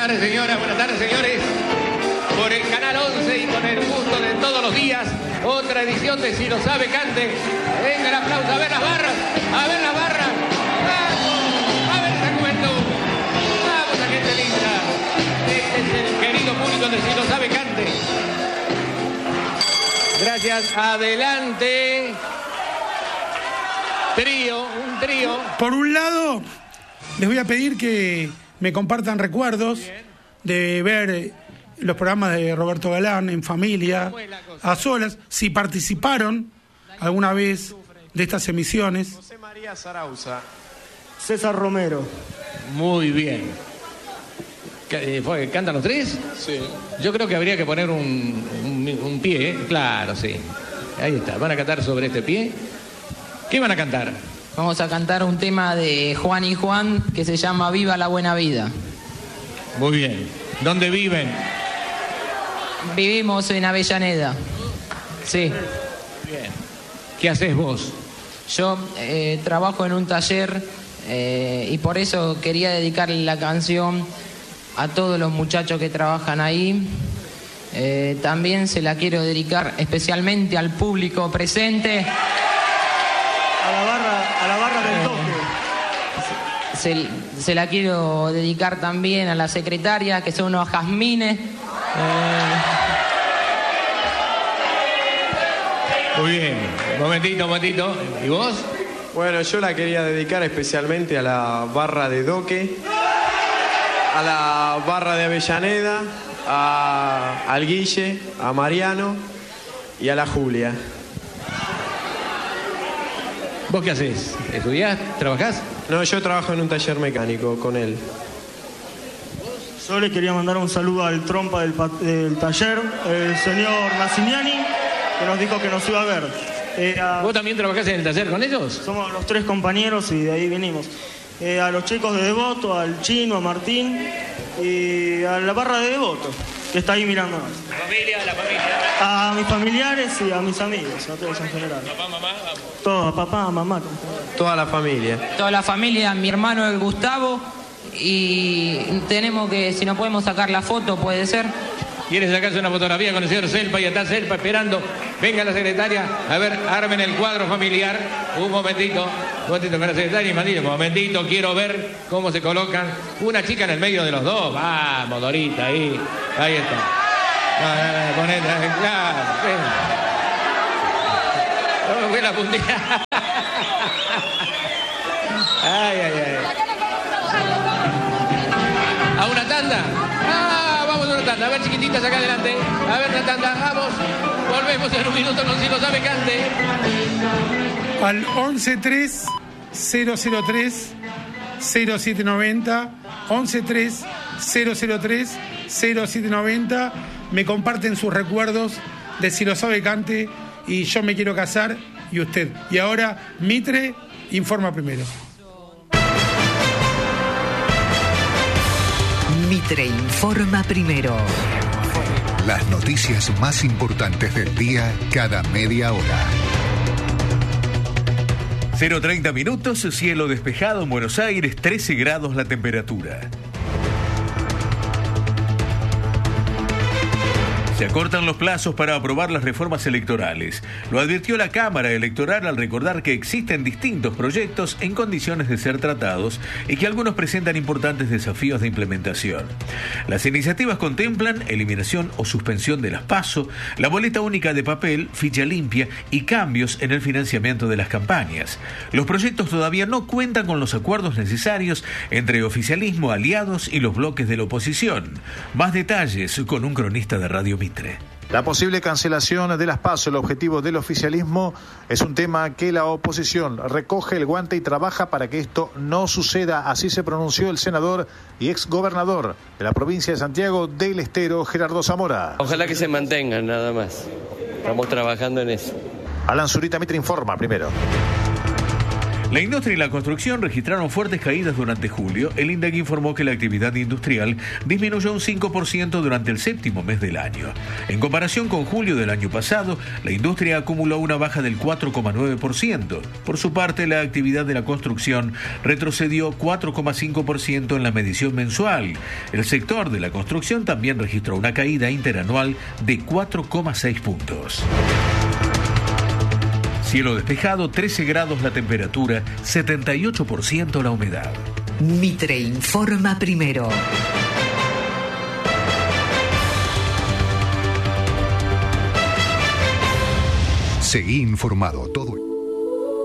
tardes, señoras, buenas tardes, señores. Por el Canal 11 y con el gusto de todos los días, otra edición de Si lo sabe, cante. Venga el aplauso, a ver las barras, a ver las barras. ¡Vamos! A ver esa juventud. ¡Vamos, a gente linda! Este es el querido público de Si lo sabe, cante. Gracias, adelante. Un trío. Por un lado, les voy a pedir que me compartan recuerdos de ver los programas de Roberto Galán en familia, a solas, si participaron alguna vez de estas emisiones. José María Zarauza. César Romero. Muy bien. ¿Cantan los tres? Sí. Yo creo que habría que poner un pie, ¿eh? Claro, sí. Ahí está, van a cantar sobre este pie. ¿Qué van a cantar? Vamos a cantar un tema de Juan y Juan que se llama Viva la Buena Vida. Muy bien. ¿Dónde viven? Vivimos en Avellaneda. Sí. Bien. ¿Qué haces vos? Yo trabajo en un taller y por eso quería dedicarle la canción a todos los muchachos que trabajan ahí. También se la quiero dedicar especialmente al público presente. A la barra del toque. Se la quiero dedicar también a la secretaria, que son unos jazmines. Muy bien. Momentito. ¿Y vos? Bueno, yo la quería dedicar especialmente a la barra de Doque, a la barra de Avellaneda, al Guille, a Mariano y a la Julia. ¿Vos qué haces? ¿Estudiás? ¿Trabajás? No, yo trabajo en un taller mecánico con él. Yo le quería mandar un saludo al trompa del taller, el señor Massimiani, que nos dijo que nos iba a ver. ¿Vos también trabajás en el taller con ellos? Somos los tres compañeros y de ahí venimos. A los chicos de Devoto, al Chino, a Martín y a la barra de Devoto, que está ahí mirándonos. La familia. A mis familiares y a mis amigos, a todos en general. Papá, mamá, vamos. Todos, papá, mamá. Toda la familia. Toda la familia, mi hermano el Gustavo. Y tenemos que, si no podemos sacar la foto, puede ser. ¿Quieres sacarse una fotografía con el señor Selpa? Y está Selpa esperando. Venga la secretaria. A ver, armen el cuadro familiar. Un momentito con la secretaria. Un momentito, quiero ver cómo se colocan. Una chica en el medio de los dos. Vamos, Dorita, ahí. Ahí está. Ponete, claro. ¿Cómo fue la puntilla? Ay. ¿A una tanda? Vamos a una tanda. A ver, chiquititas, acá adelante. A ver, una tanda. Vamos. Volvemos en un minuto con Si lo sabe, cante. Al 113003-0790, 113003-0790, me comparten sus recuerdos de Si lo sabe, cante y Yo me quiero casar y usted. Y ahora, Mitre informa primero. Mitre informa primero. Las noticias más importantes del día cada media hora. 0:30 minutos, cielo despejado en Buenos Aires, 13 grados la temperatura. Se acortan los plazos para aprobar las reformas electorales. Lo advirtió la Cámara Electoral al recordar que existen distintos proyectos en condiciones de ser tratados y que algunos presentan importantes desafíos de implementación. Las iniciativas contemplan eliminación o suspensión de las PASO, la boleta única de papel, ficha limpia y cambios en el financiamiento de las campañas. Los proyectos todavía no cuentan con los acuerdos necesarios entre oficialismo, aliados y los bloques de la oposición. Más detalles con un cronista de Radio Mitre. La posible cancelación de las PASO, el objetivo del oficialismo, es un tema que la oposición recoge el guante y trabaja para que esto no suceda. Así se pronunció el senador y exgobernador de la provincia de Santiago del Estero, Gerardo Zamora. Ojalá que se mantengan, nada más. Estamos trabajando en eso. Alan Zurita, Mitre informa primero. La industria y la construcción registraron fuertes caídas durante julio. El INDEC informó que la actividad industrial disminuyó un 5% durante el séptimo mes del año. En comparación con julio del año pasado, la industria acumuló una baja del 4,9%. Por su parte, la actividad de la construcción retrocedió 4,5% en la medición mensual. El sector de la construcción también registró una caída interanual de 4,6 puntos. Cielo despejado, 13 grados la temperatura, 78% la humedad. Mitre informa primero. Seguí informado todo.